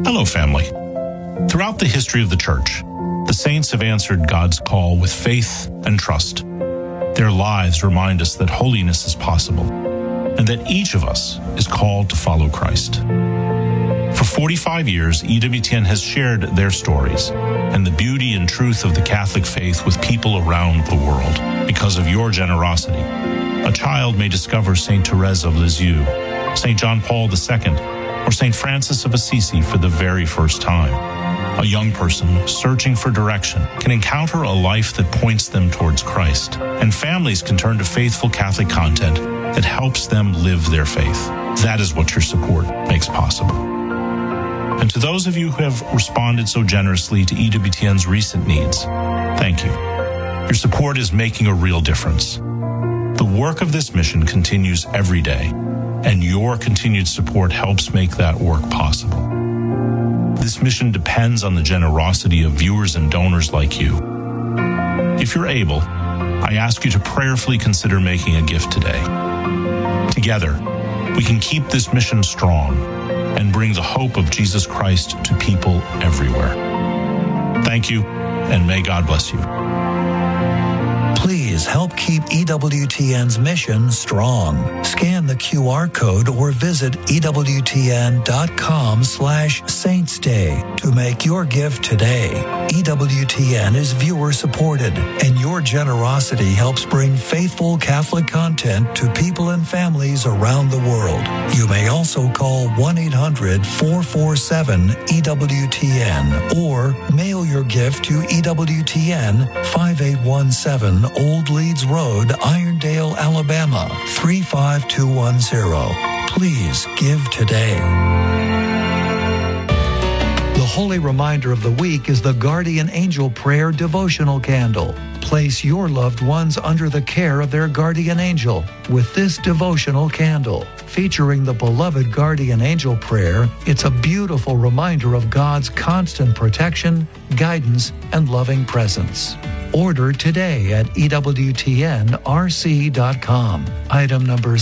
Hello, family. Throughout the history of the church, the saints have answered God's call with faith and trust. Their lives remind us that holiness is possible and that each of us is called to follow Christ. For 45 years, EWTN has shared their stories and the beauty and truth of the Catholic faith with people around the world. Because of your generosity, a child may discover St. Therese of Lisieux, St. John Paul II, or St. Francis of Assisi for the very first time. A young person searching for direction can encounter a life that points them towards Christ, and families can turn to faithful Catholic content that helps them live their faith. That is what your support makes possible. And to those of you who have responded so generously to EWTN's recent needs, thank you. Your support is making a real difference. The work of this mission continues every day, and your continued support helps make that work possible. This mission depends on the generosity of viewers and donors like you. If you're able, I ask you to prayerfully consider making a gift today. Together, we can keep this mission strong and bring the hope of Jesus Christ to people everywhere. Thank you, and may God bless you. Please help keep EWTN's mission strong. Scan the QR code or visit EWTN.com/SaintsDay to make your gift today. EWTN is viewer supported, and your generosity helps bring faithful Catholic content to people and families around the world. You may also call 1-800-447-EWTN or mail your gift to EWTN 5817 Old Leeds Road, Irondale, Alabama 35210. Please give today. The holy reminder of the week is the Guardian Angel Prayer Devotional Candle. Place your loved ones under the care of their guardian angel with this devotional candle. Featuring the beloved Guardian Angel Prayer, it's a beautiful reminder of God's constant protection, guidance, and loving presence. Order today at EWTNRC.com. Item number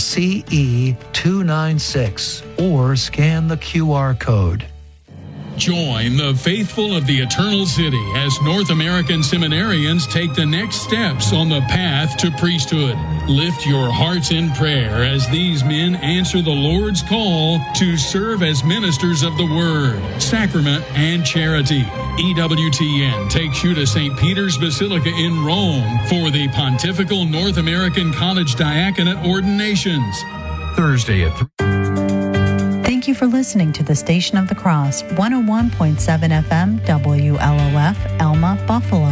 CE296, or scan the QR code. Join the faithful of the Eternal City as North American seminarians take the next steps on the path to priesthood. Lift your hearts in prayer as these men answer the Lord's call to serve as ministers of the Word, Sacrament, and Charity. EWTN takes you to St. Peter's Basilica in Rome for the Pontifical North American College Diaconate Ordinations. Thursday at 3. Thank you for listening to the Station of the Cross, 101.7 FM, WLOF, Elma, Buffalo.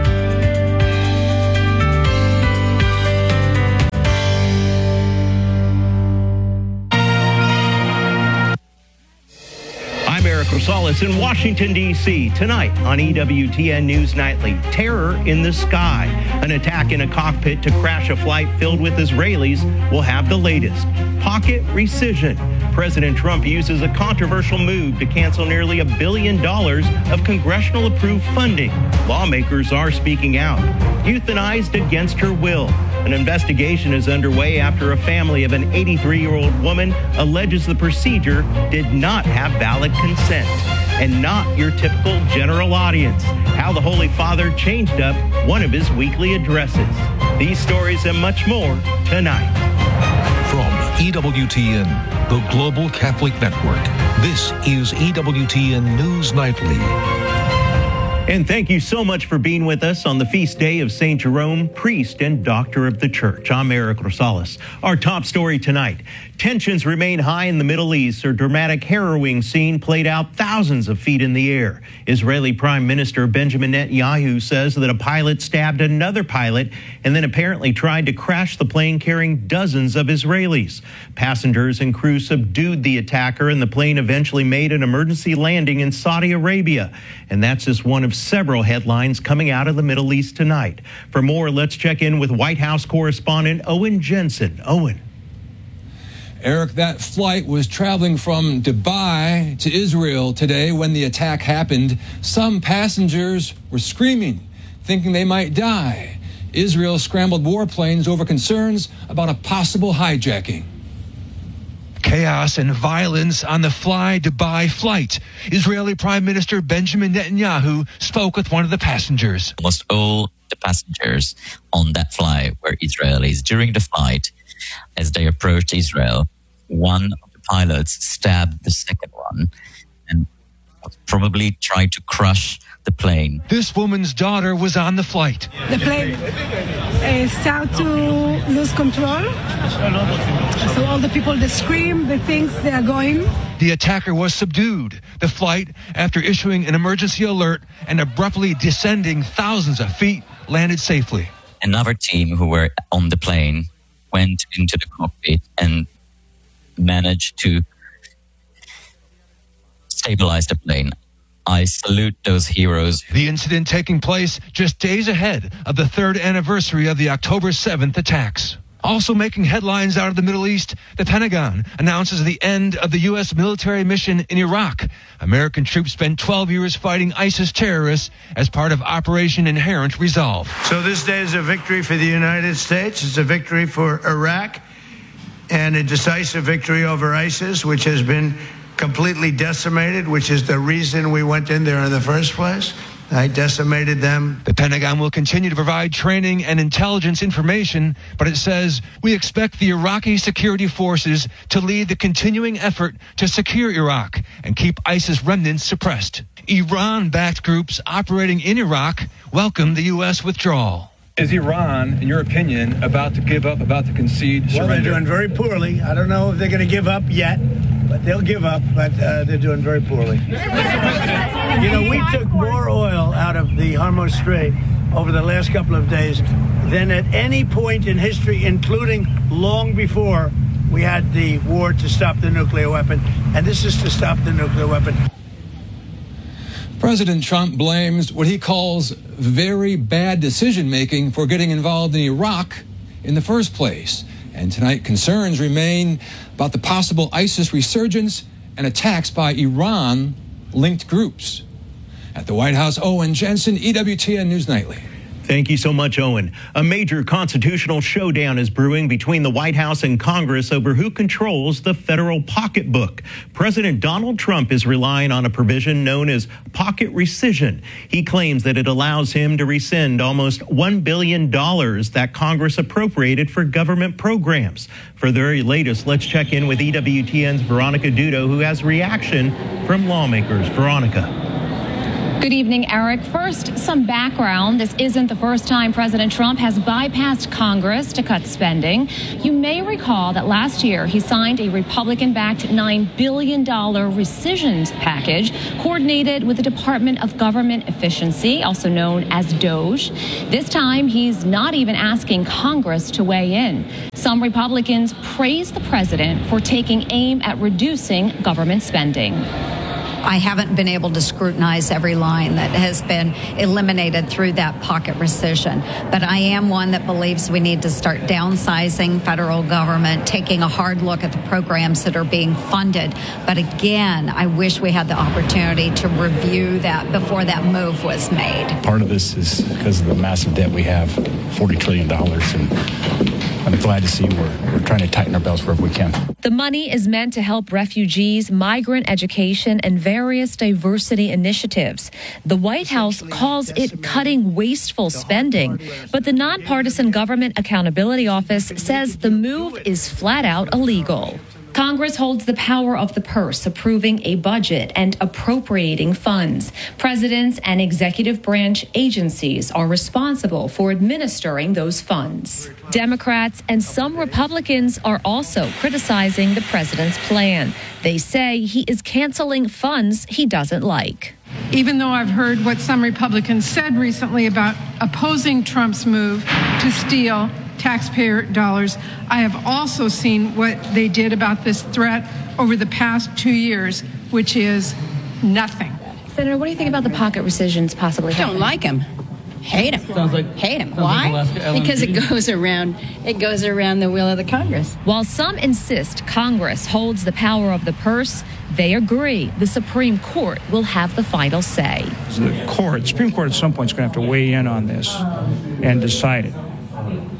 I'm Eric Rosales in Washington, D.C. Tonight on EWTN News Nightly, terror in the sky. An attack in a cockpit to crash a flight filled with Israelis will have the latest. Pocket rescission. President Trump uses a controversial move to cancel nearly $1 billion of congressional-approved funding. Lawmakers are speaking out. Euthanized against her will. An investigation is underway after a family of an 83-year-old woman alleges the procedure did not have valid consent. And not your typical general audience. How the Holy Father changed up one of his weekly addresses. These stories and much more tonight. From EWTN, the Global Catholic Network, this is EWTN News Nightly. And thank you so much for being with us on the feast day of St. Jerome, priest and doctor of the church. I'm Eric Rosales. Our top story tonight. Tensions remain high in the Middle East. A dramatic harrowing scene played out thousands of feet in the air. Israeli Prime Minister Benjamin Netanyahu says that a pilot stabbed another pilot and then apparently tried to crash the plane carrying dozens of Israelis. Passengers and crew subdued the attacker, and the plane eventually made an emergency landing in Saudi Arabia. And that's just one of several headlines coming out of the Middle East tonight. For more, let's check in with White House correspondent Owen Jensen. Owen. Eric, that flight was traveling from Dubai to Israel today when the attack happened. Some passengers were screaming, thinking they might die. Israel scrambled warplanes over concerns about a possible hijacking. Chaos and violence on the Fly Dubai flight. Israeli Prime Minister Benjamin Netanyahu spoke with one of the passengers. Almost all the passengers on that flight were Israelis. During the flight, as they approached Israel, one of the pilots stabbed the second one and probably tried to crush the plane. This woman's daughter was on the flight. The plane started to lose control. So all the people that scream, the things they are going. The attacker was subdued. The flight, after issuing an emergency alert and abruptly descending thousands of feet, landed safely. Another team who were on the plane went into the cockpit and managed to stabilize the plane. I salute those heroes. The incident taking place just days ahead of the third anniversary of the October 7th attacks. Also making headlines out of the Middle East, the Pentagon announces the end of the U.S. military mission in Iraq. American troops spent 12 years fighting ISIS terrorists as part of Operation Inherent Resolve. So this day is a victory for the United States. It's a victory for Iraq and a decisive victory over ISIS, which has been completely decimated, which is the reason we went in there in the first place. I decimated them. The Pentagon will continue to provide training and intelligence information, but it says we expect the Iraqi security forces to lead the continuing effort to secure Iraq and keep ISIS remnants suppressed. Iran-backed groups operating in Iraq welcome the U.S. withdrawal. Is Iran, in your opinion, about to give up, about to concede, surrender? Well, they're doing very poorly. I don't know if they're going to give up yet, but they'll give up, but they're doing very poorly. You know, we took more oil out of the Hormuz Strait over the last couple of days than at any point in history, including long before we had the war to stop the nuclear weapon. And this is to stop the nuclear weapon. President Trump blames what he calls very bad decision-making for getting involved in Iraq in the first place. And tonight, concerns remain about the possible ISIS resurgence and attacks by Iran-linked groups. At the White House, Owen Jensen, EWTN News Nightly. Thank you so much, Owen. A major constitutional showdown is brewing between the White House and Congress over who controls the federal pocketbook. President Donald Trump is relying on a provision known as pocket rescission. He claims that it allows him to rescind almost $1 billion that Congress appropriated for government programs. For the very latest, let's check in with EWTN's Veronica Dudo, who has reaction from lawmakers. Veronica. Good evening, Eric. First, some background. This isn't the first time President Trump has bypassed Congress to cut spending. You may recall that last year he signed a Republican-backed $9 billion rescissions package coordinated with the Department of Government Efficiency, also known as DOGE. This time, he's not even asking Congress to weigh in. Some Republicans praise the president for taking aim at reducing government spending. I haven't been able to scrutinize every line that has been eliminated through that pocket rescission. But I am one that believes we need to start downsizing federal government, taking a hard look at the programs that are being funded. But again, I wish we had the opportunity to review that before that move was made. Part of this is because of the massive debt we have, $40 trillion. And I'm glad to see we're trying to tighten our belts wherever we can. The money is meant to help refugees, migrant education, and various diversity initiatives. The White House calls it cutting wasteful spending, but the Nonpartisan Government Accountability Office says the move is flat out illegal. Congress holds the power of the purse, approving a budget and appropriating funds. Presidents and executive branch agencies are responsible for administering those funds. Democrats and some Republicans are also criticizing the president's plan. They say he is canceling funds he doesn't like. Even though I've heard what some Republicans said recently about opposing Trump's move to steal taxpayer dollars, I have also seen what they did about this threat over the past 2 years, which is nothing. Senator, what do you think about the pocket rescissions possibly happening? Don't like him. Hate him. Hate him. Why? Because it goes around the will of the Congress. While some insist Congress holds the power of the purse, they agree the Supreme Court will have the final say. The Supreme Court at some point is going to have to weigh in on this and decide it.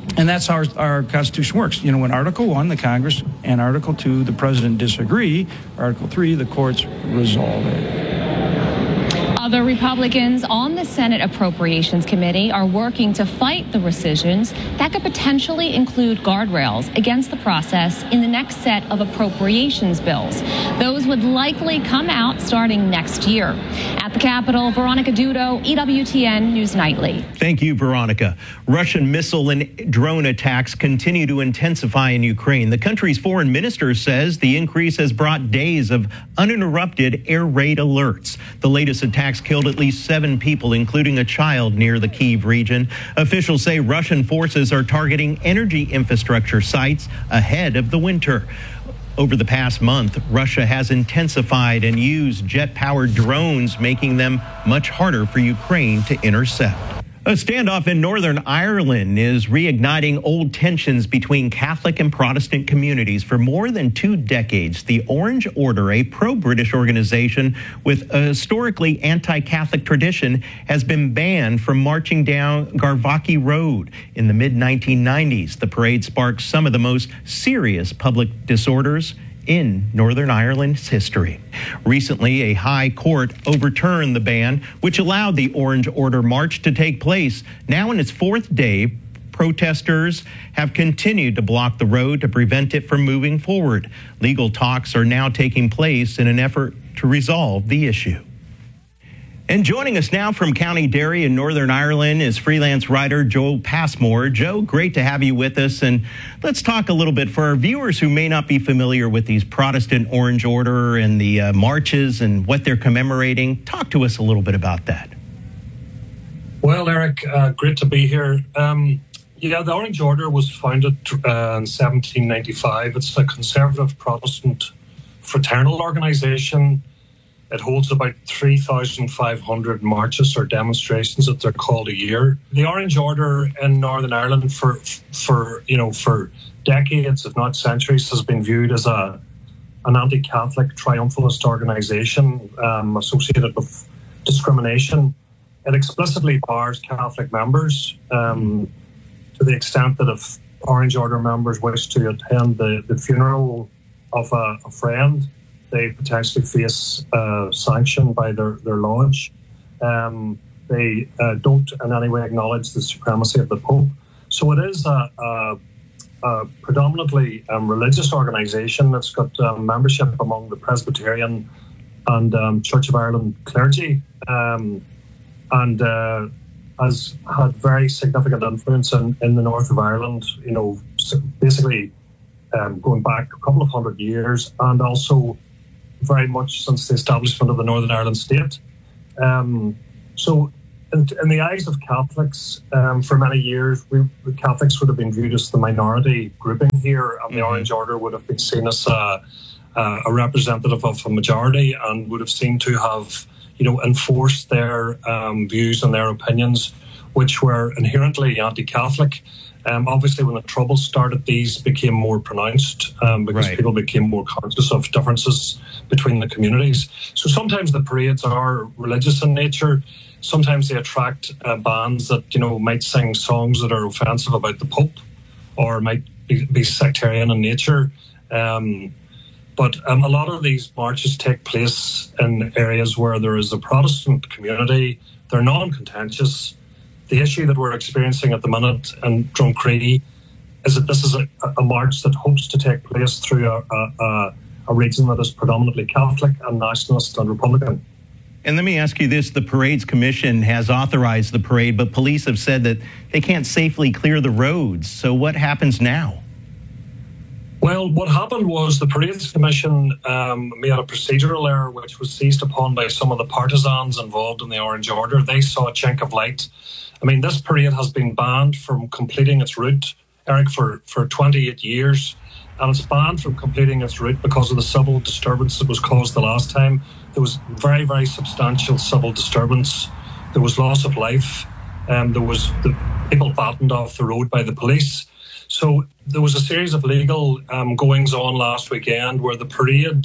And that's how our Constitution works. You know, when Article 1, the Congress, and Article 2, the President disagree, Article 3, the courts resolve it. Other Republicans on the Senate Appropriations Committee are working to fight the rescissions that could potentially include guardrails against the process in the next set of appropriations bills. Those would likely come out starting next year. At the Capitol, Veronica Dudo, EWTN News Nightly. Thank you, Veronica. Russian missile and drone attacks continue to intensify in Ukraine. The country's foreign minister says the increase has brought days of uninterrupted air raid alerts. The latest attacks killed at least 7 people, including a child, near the Kyiv region. Officials say Russian forces are targeting energy infrastructure sites ahead of the winter. Over the past month, Russia has intensified and used jet-powered drones, making them much harder for Ukraine to intercept. A standoff in Northern Ireland is reigniting old tensions between Catholic and Protestant communities. For more than 2 decades, the Orange Order, a pro-British organization with a historically anti-Catholic tradition, has been banned from marching down Garvaghy Road. In the mid-1990s, the parade sparked some of the most serious public disorders in Northern Ireland's history. Recently, a high court overturned the ban, which allowed the Orange Order March to take place. Now in its 4th day, protesters have continued to block the road to prevent it from moving forward. Legal talks are now taking place in an effort to resolve the issue. And joining us now from County Derry in Northern Ireland is freelance writer Joe Passmore. Joe, great to have you with us. And let's talk a little bit for our viewers who may not be familiar with these Protestant Orange Order and the marches and what they're commemorating. Talk to us a little bit about that. Well, Eric, great to be here. The Orange Order was founded in 1795. It's a conservative Protestant fraternal organisation. It holds about 3,500 marches or demonstrations that they're called a year. The Orange Order in Northern Ireland for decades, if not centuries, has been viewed as an anti-Catholic triumphalist organisation associated with discrimination. It explicitly bars Catholic members to the extent that if Orange Order members wish to attend the funeral of a friend, they potentially face sanction by their lodge. They don't in any way acknowledge the supremacy of the Pope. So it is a predominantly religious organisation that's got membership among the Presbyterian and Church of Ireland clergy, and has had very significant influence in the north of Ireland, basically going back a couple of hundred years, and also very much since the establishment of the Northern Ireland state. So in the eyes of Catholics, for many years, Catholics would have been viewed as the minority grouping here, and the Orange Order would have been seen as a representative of a majority and would have seemed to have, enforced their views and their opinions, which were inherently anti-Catholic. Obviously, when the Troubles started, these became more pronounced because people became more conscious of differences between the communities. So sometimes the parades are religious in nature. Sometimes they attract bands that, might sing songs that are offensive about the Pope or might be sectarian in nature. But a lot of these marches take place in areas where there is a Protestant community. They're non-contentious. The issue that we're experiencing at the minute in Drumcree is that this is a march that hopes to take place through a region that is predominantly Catholic and nationalist and Republican. And let me ask you this. The Parades Commission has authorized the parade, but police have said that they can't safely clear the roads. So what happens now? Well, what happened was the Parades Commission made a procedural error which was seized upon by some of the partisans involved in the Orange Order. They saw a chink of light. I mean, this parade has been banned from completing its route, Eric, for 28 years. And it's banned from completing its route because of the civil disturbance that was caused the last time. There was very, very substantial civil disturbance. There was loss of life. There was the people battened off the road by the police. So there was a series of legal goings on last weekend where the parade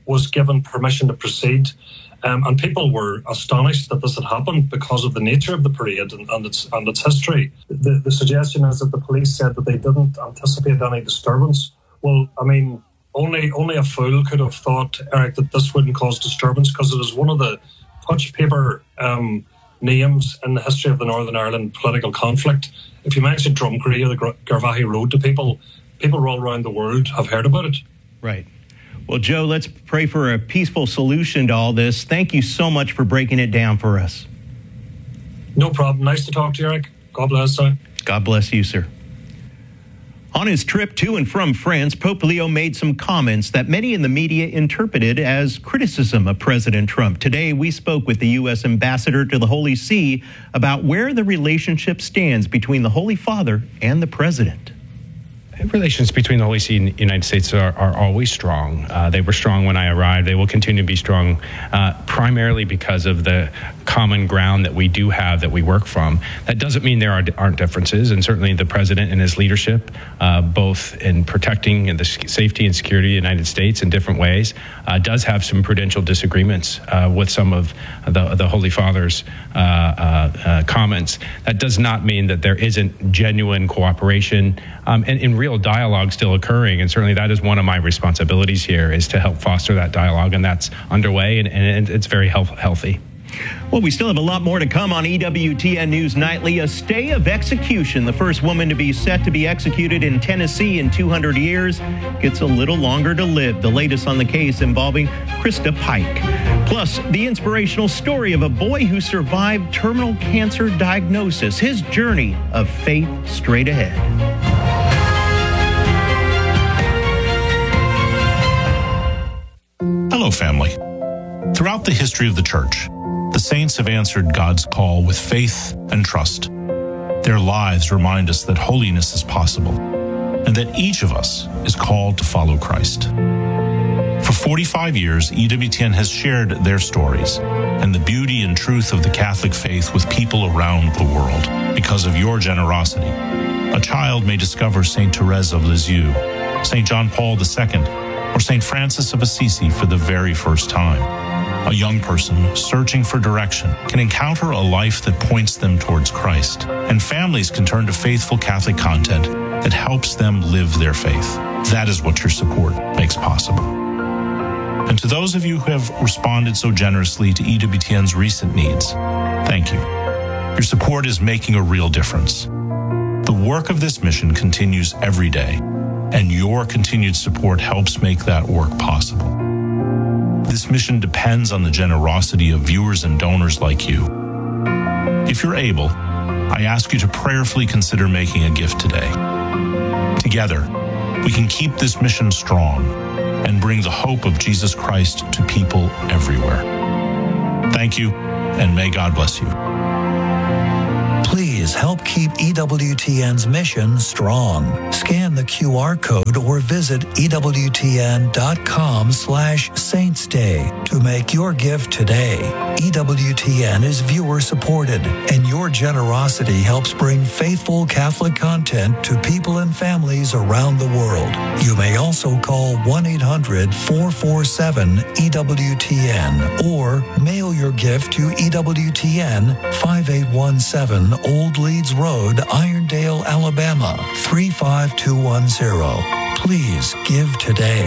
was given permission to proceed. And people were astonished that this had happened because of the nature of the parade and its history. The suggestion is that the police said that they didn't anticipate any disturbance. Well, I mean, only a fool could have thought, Eric, that this wouldn't cause disturbance, because it is one of the touch paper names in the history of the Northern Ireland political conflict. If you mention Drumcree or the Garvaghey Road to people all around the world have heard about it. Right. Well, Joe, let's pray for a peaceful solution to all this. Thank you so much for breaking it down for us. No problem. Nice to talk to you, Eric. God bless you. God bless you, sir. On his trip to and from France, Pope Leo made some comments that many in the media interpreted as criticism of President Trump. Today, we spoke with the U.S. ambassador to the Holy See about where the relationship stands between the Holy Father and the president. Relations between the Holy See and the United States are always strong. They were strong when I arrived. They will continue to be strong, primarily because of the common ground that we do have that we work from. That doesn't mean there aren't differences, and certainly the president and his leadership, both in protecting the safety and security of the United States in different ways, does have some prudential disagreements with some of the Holy Father's comments. That does not mean that there isn't genuine cooperation and in real dialogue still occurring, and certainly that is one of my responsibilities here, is to help foster that dialogue, and that's underway, and it's very healthy. Well, we still have a lot more to come on EWTN News Nightly. A stay of execution. The first woman to be set to be executed in Tennessee in 200 years gets a little longer to live. The latest on the case involving Krista Pike. Plus, the inspirational story of a boy who survived terminal cancer diagnosis. His journey of faith straight ahead. Hello, family. Throughout the history of the church, the saints have answered God's call with faith and trust. Their lives remind us that holiness is possible and that each of us is called to follow Christ. For 45 years, EWTN has shared their stories and the beauty and truth of the Catholic faith with people around the world. Because of your generosity, a child may discover St. Therese of Lisieux, St. John Paul II, or St. Francis of Assisi for the very first time. A young person searching for direction can encounter a life that points them towards Christ, and families can turn to faithful Catholic content that helps them live their faith. That is what your support makes possible. And to those of you who have responded so generously to EWTN's recent needs, thank you. Your support is making a real difference. The work of this mission continues every day, and your continued support helps make that work possible. This mission depends on the generosity of viewers and donors like you. If you're able, I ask you to prayerfully consider making a gift today. Together, we can keep this mission strong and bring the hope of Jesus Christ to people everywhere. Thank you, and may God bless you. Please help keep EWTN's mission strong. Scan the QR code or visit EWTN.com/SaintsDay to make your gift today. EWTN is viewer supported, and your generosity helps bring faithful Catholic content to people and families around the world. You may also call 1-800-447-EWTN or mail your gift to EWTN 5817 Old Leeds Road, Irondale, Alabama 35210. Please give today.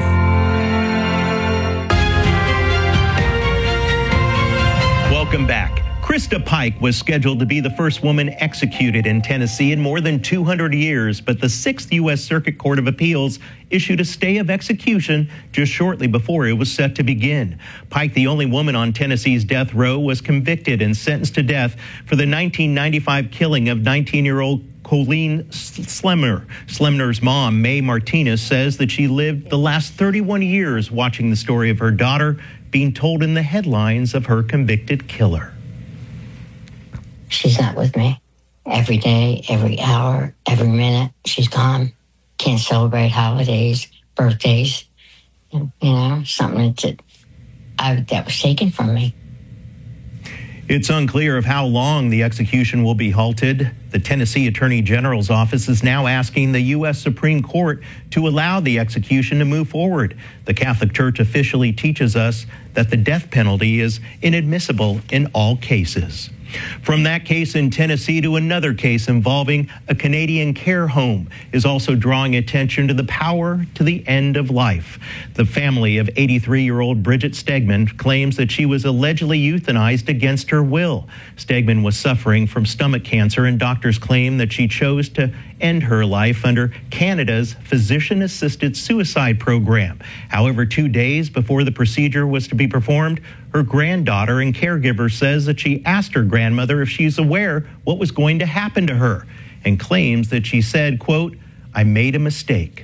Welcome back. Krista Pike was scheduled to be the first woman executed in Tennessee in more than 200 years, but the 6th U.S. Circuit Court of Appeals issued a stay of execution just shortly before it was set to begin. Pike, the only woman on Tennessee's death row, was convicted and sentenced to death for the 1995 killing of 19-year-old Colleen Slemner. Slemner's mom, May Martinez, says that she lived the last 31 years watching the story of her daughter being told in the headlines of her convicted killer. She's not with me. Every day, every hour, every minute, she's gone. Can't celebrate holidays, birthdays, something that was taken from me. It's unclear of how long the execution will be halted. The Tennessee Attorney General's office is now asking the U.S. Supreme Court to allow the execution to move forward. The Catholic Church officially teaches us that the death penalty is inadmissible in all cases. From that case in Tennessee to another case involving a Canadian care home is also drawing attention to the power to the end of life. The family of 83-year-old Bridget Stegman claims that she was allegedly euthanized against her will. Stegman was suffering from stomach cancer, and doctors claim that she chose to end her life under Canada's physician-assisted suicide program. However, 2 days before the procedure was to be performed, her granddaughter and caregiver says that she asked her grandmother if she's aware what was going to happen to her, and claims that she said, quote, "I made a mistake."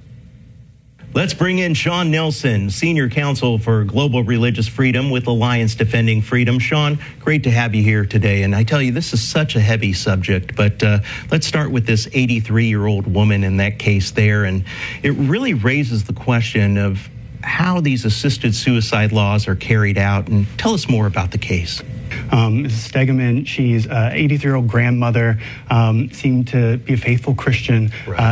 Let's bring in Sean Nelson, Senior Counsel for Global Religious Freedom with Alliance Defending Freedom. Sean, great to have you here today. And I tell you, this is such a heavy subject, but let's start with this 83-year-old woman in that case there. And it really raises the question of how these assisted suicide laws are carried out. And tell us more about the case. Mrs. Stegman, she's an 83-year-old grandmother, seemed to be a faithful Christian,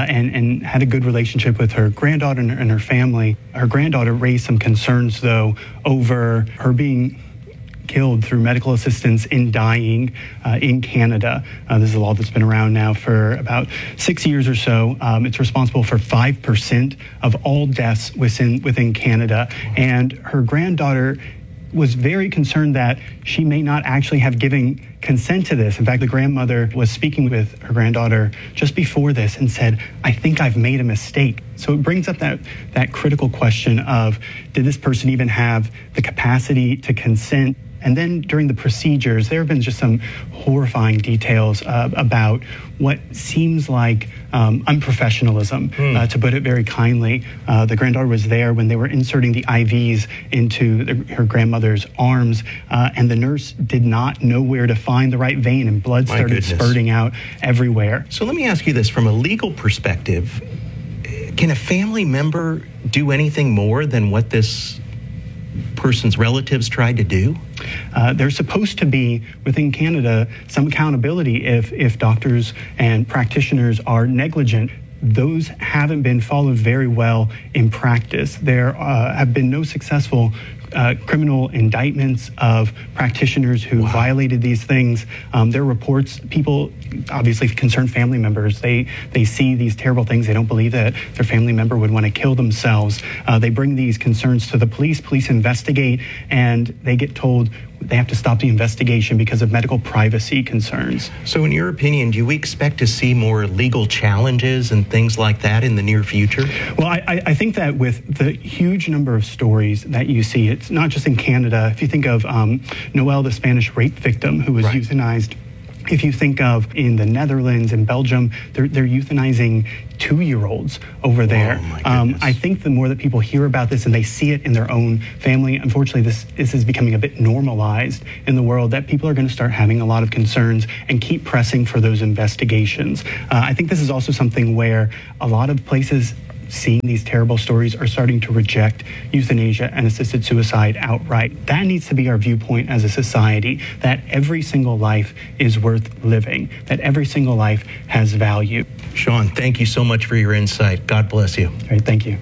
and had a good relationship with her granddaughter and her family. Her granddaughter raised some concerns, though, over her being killed through medical assistance in dying in Canada. This is a law that's been around now for about 6 years or so. It's responsible for 5% of all deaths within Canada. And her granddaughter was very concerned that she may not actually have given consent to this. In fact, the grandmother was speaking with her granddaughter just before this and said, "I think I've made a mistake." So it brings up that critical question of, did this person even have the capacity to consent? And then during the procedures, there have been just some horrifying details about what seems like unprofessionalism, to put it very kindly. The granddaughter was there when they were inserting the IVs into her grandmother's arms, and the nurse did not know where to find the right vein, and blood started spurting out everywhere. So let me ask you this, from a legal perspective, can a family member do anything more than what this person's relatives tried to do? There's supposed to be, within Canada, some accountability if doctors and practitioners are negligent. Those haven't been followed very well in practice. There have been no successful criminal indictments of practitioners who violated these things. There are reports, people, obviously concerned family members, they see these terrible things. They don't believe that their family member would want to kill themselves. They bring these concerns to the police. Police investigate, and they get told they have to stop the investigation because of medical privacy concerns. So in your opinion, do we expect to see more legal challenges and things like that in the near future? Well, I think that with the huge number of stories that you see, it's not just in Canada. If you think of Noelle, the Spanish rape victim who was euthanized, if you think of in the Netherlands and Belgium, they're euthanizing 2-year-olds over there. I think the more that people hear about this and they see it in their own family, unfortunately, this is becoming a bit normalized in the world, that people are going to start having a lot of concerns and keep pressing for those investigations. I think this is also something where a lot of places seeing these terrible stories are starting to reject euthanasia and assisted suicide outright. That needs to be our viewpoint as a society, that every single life is worth living, that every single life has value. Sean, thank you so much for your insight. God bless you. All right, thank you.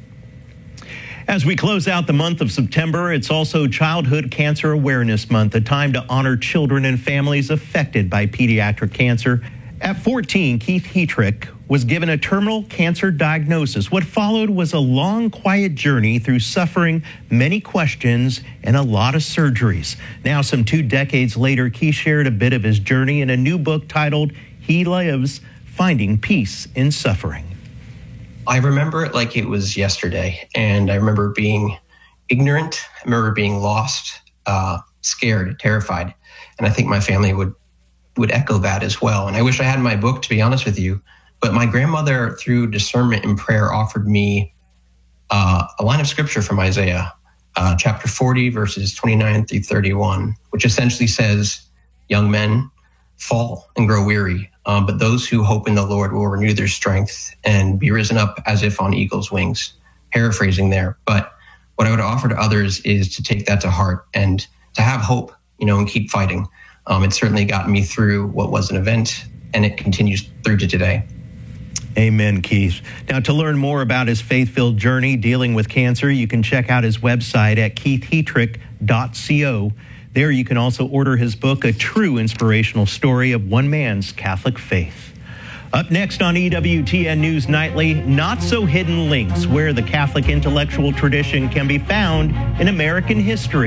As we close out the month of September, it's also Childhood Cancer Awareness Month, a time to honor children and families affected by pediatric cancer. At 14, Keith Hetrick was given a terminal cancer diagnosis. What followed was a long, quiet journey through suffering, many questions, and a lot of surgeries. Now, some 2 decades later, Keith shared a bit of his journey in a new book titled He Lives, Finding Peace in Suffering. I remember it like it was yesterday, and I remember being ignorant. I remember being lost, scared, terrified, and I think my family would echo that as well. And I wish I had my book, to be honest with you. But my grandmother, through discernment and prayer, offered me a line of scripture from Isaiah, chapter 40, verses 29 through 31, which essentially says, young men fall and grow weary, but those who hope in the Lord will renew their strength and be risen up as if on eagle's wings. Paraphrasing there. But what I would offer to others is to take that to heart and to have hope and keep fighting. It certainly got me through what was an event, and it continues through to today. Amen, Keith. Now, to learn more about his faith-filled journey dealing with cancer, you can check out his website at keithhetrick.co. There you can also order his book, A True Inspirational Story of One Man's Catholic Faith. Up next on EWTN News Nightly, Not So Hidden Links, where the Catholic intellectual tradition can be found in American history.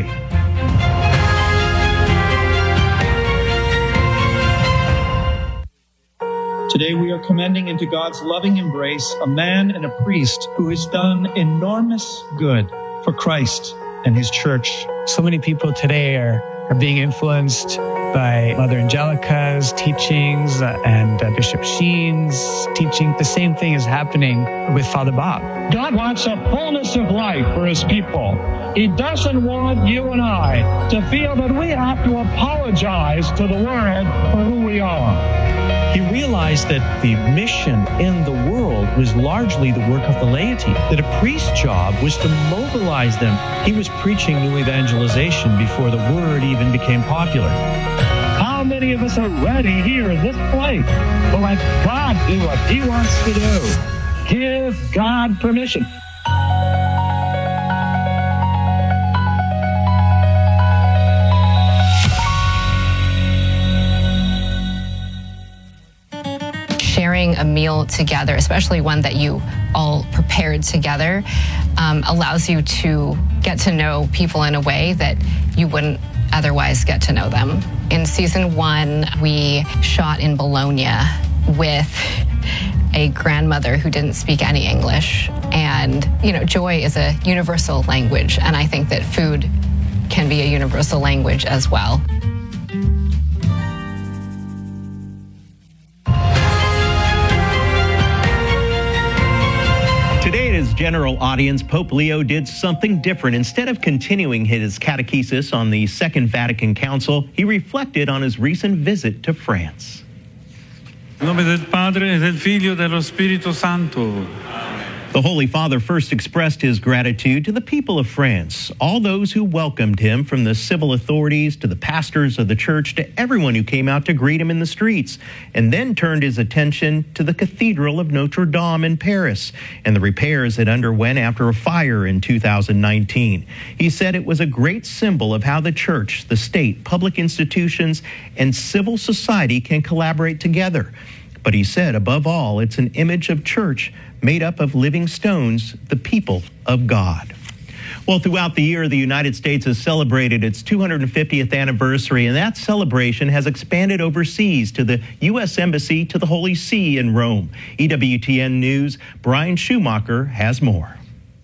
Today we are commending into God's loving embrace a man and a priest who has done enormous good for Christ and his church. So many people today are being influenced by Mother Angelica's teachings and Bishop Sheen's teaching. The same thing is happening with Father Bob. God wants a fullness of life for his people. He doesn't want you and I to feel that we have to apologize to the world for who we are. He realized that the mission in the world was largely the work of the laity, that a priest's job was to mobilize them. He was preaching new evangelization before the word even became popular. How many of us are ready here in this place to let God do what he wants to do? Give God permission. Sharing a meal together, especially one that you all prepared together, allows you to get to know people in a way that you wouldn't otherwise get to know them. In season 1, we shot in Bologna with a grandmother who didn't speak any English. And, joy is a universal language, and I think that food can be a universal language as well. Today at his general audience, Pope Leo did something different. Instead of continuing his catechesis on the Second Vatican Council, he reflected on his recent visit to France. In nome del Padre, e del Figlio, e dello Spirito Santo. The Holy Father first expressed his gratitude to the people of France, all those who welcomed him, from the civil authorities to the pastors of the church to everyone who came out to greet him in the streets, and then turned his attention to the Cathedral of Notre Dame in Paris and the repairs it underwent after a fire in 2019. He said it was a great symbol of how the church, the state, public institutions, and civil society can collaborate together. But he said, above all, it's an image of church made up of living stones, the people of God. Well, throughout the year, the United States has celebrated its 250th anniversary, and that celebration has expanded overseas to the U.S. Embassy to the Holy See in Rome. EWTN News' Brian Schumacher has more.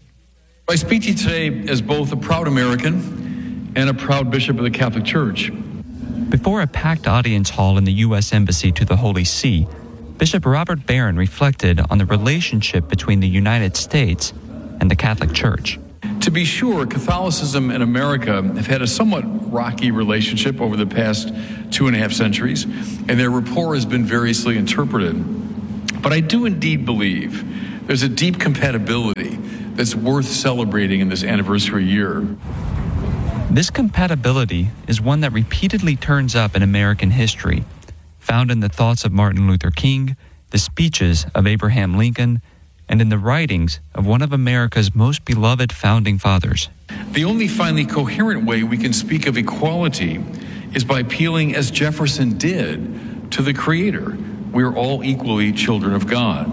I speak to you today as both a proud American and a proud bishop of the Catholic Church. Before a packed audience hall in the U.S. Embassy to the Holy See, Bishop Robert Barron reflected on the relationship between the United States and the Catholic Church. To be sure, Catholicism and America have had a somewhat rocky relationship over the past 2.5 centuries, and their rapport has been variously interpreted. But I do indeed believe there's a deep compatibility that's worth celebrating in this anniversary year. This compatibility is one that repeatedly turns up in American history, found in the thoughts of Martin Luther King, the speeches of Abraham Lincoln, and in the writings of one of America's most beloved founding fathers. The only finally coherent way we can speak of equality is by appealing, as Jefferson did, to the Creator. We're all equally children of God.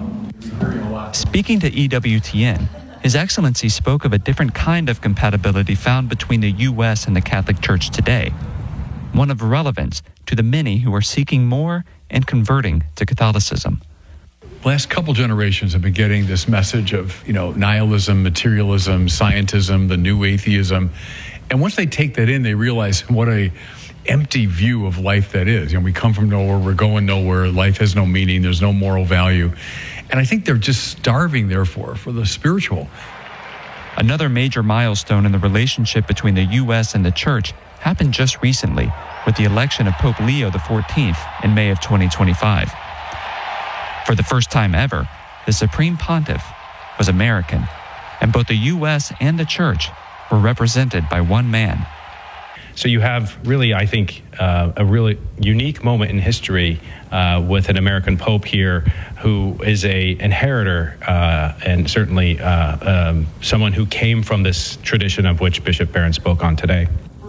Speaking to EWTN, His Excellency spoke of a different kind of compatibility found between the U.S. and the Catholic Church today, one of relevance to the many who are seeking more and converting to Catholicism. Last couple generations have been getting this message of, nihilism, materialism, scientism, the new atheism. And once they take that in, they realize what a empty view of life that is. We come from nowhere, we're going nowhere, life has no meaning, there's no moral value. And I think they're just starving, therefore, for the spiritual. Another major milestone in the relationship between the U.S. and the Church happened just recently with the election of Pope Leo XIV in May of 2025. For the first time ever, the Supreme Pontiff was American, and both the U.S. and the Church were represented by one man. So you have really, I think, a really unique moment in history with an American Pope here who is a inheritor and certainly someone who came from this tradition of which Bishop Barron spoke on today.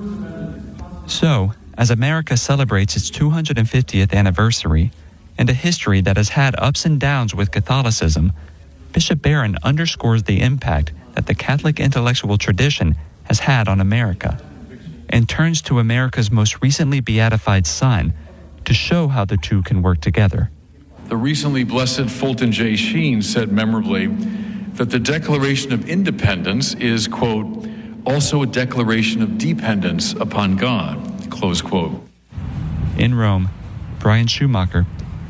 So, as America celebrates its 250th anniversary and a history that has had ups and downs with Catholicism, Bishop Barron underscores the impact that the Catholic intellectual tradition has had on America, and turns to America's most recently beatified son to show how the two can work together. The recently blessed Fulton J. Sheen said memorably that the Declaration of Independence is, quote, also a declaration of dependence upon God, close quote. In Rome, Brian Schumacher,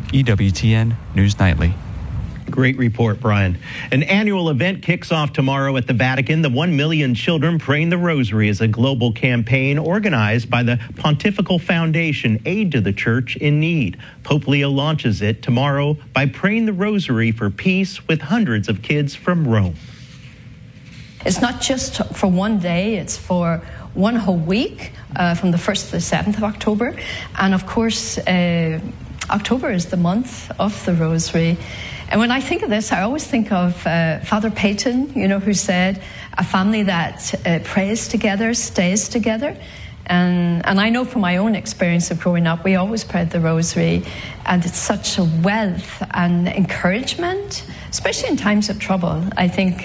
EWTN News Nightly. Great report, Brian. An annual event kicks off tomorrow at the Vatican. The 1 Million Children Praying the Rosary is a global campaign organized by the Pontifical Foundation, Aid to the Church in Need. Pope Leo launches it tomorrow by praying the Rosary for peace with hundreds of kids from Rome. It's not just for one day, it's for one whole week, from the 1st to the 7th of October. And of course, October is the month of the Rosary. And when I think of this, I always think of Father Peyton, who said, a family that prays together stays together. And I know from my own experience of growing up, we always prayed the Rosary, and it's such a wealth and encouragement, especially in times of trouble. I think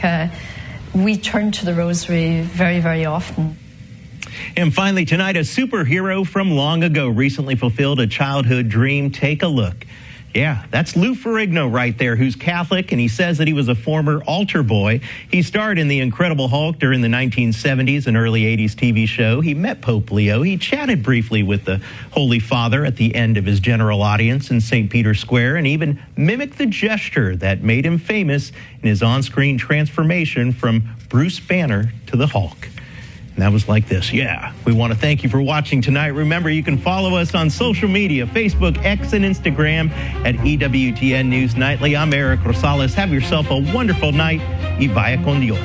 we turn to the Rosary very, very often. And finally tonight, a superhero from long ago recently fulfilled a childhood dream. Take a look. Yeah, that's Lou Ferrigno right there, who's Catholic, and he says that he was a former altar boy. He starred in The Incredible Hulk during the 1970s and early 80s TV show. He met Pope Leo. He chatted briefly with the Holy Father at the end of his general audience in St. Peter's Square, and even mimicked the gesture that made him famous in his on-screen transformation from Bruce Banner to the Hulk. And that was like this. Yeah, we want to thank you for watching tonight. Remember, you can follow us on social media, Facebook, X, and Instagram at EWTN News Nightly. I'm Eric Rosales. Have yourself a wonderful night. Y vaya con Dios.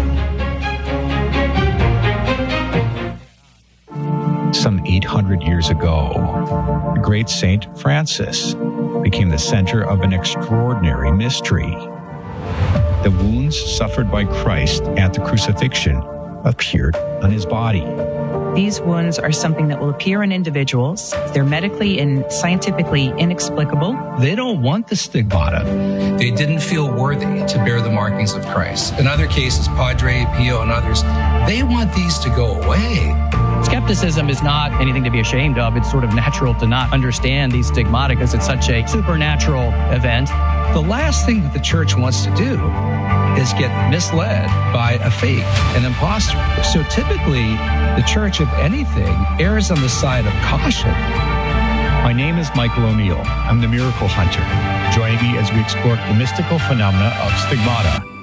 Some 800 years ago, the great Saint Francis became the center of an extraordinary mystery. The wounds suffered by Christ at the crucifixion appeared on his body. These wounds are something that will appear in individuals. They're medically and scientifically inexplicable. They don't want the stigmata. They didn't feel worthy to bear the markings of Christ. In other cases, Padre Pio and others, they want these to go away. Skepticism is not anything to be ashamed of. It's sort of natural to not understand these stigmata because it's such a supernatural event. The last thing that the church wants to do is get misled by a fake, an imposter. So typically, the church, if anything, errs on the side of caution. My name is Michael O'Neill. I'm the Miracle Hunter. Join me as we explore the mystical phenomena of stigmata.